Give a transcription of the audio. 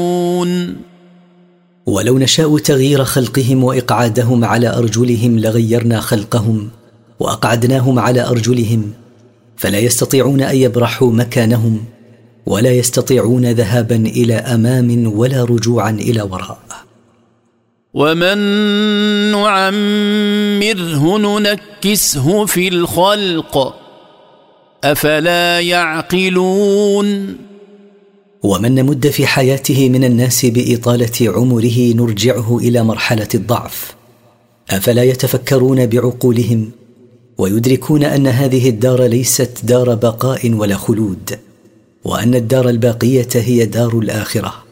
ولو نشاء تغيير خلقهم وإقعادهم على أرجلهم لغيرنا خلقهم وأقعدناهم على أرجلهم، فلا يستطيعون أن يبرحوا مكانهم، ولا يستطيعون ذهابا إلى أمام ولا رجوعا إلى وراء. ومن نعمره ننكسه في الخلق أفلا يعقلون. ومن نمد في حياته من الناس بإطالة عمره نرجعه إلى مرحلة الضعف، أفلا يتفكرون بعقولهم ويدركون أن هذه الدار ليست دار بقاء ولا خلود، وأن الدار الباقية هي دار الآخرة.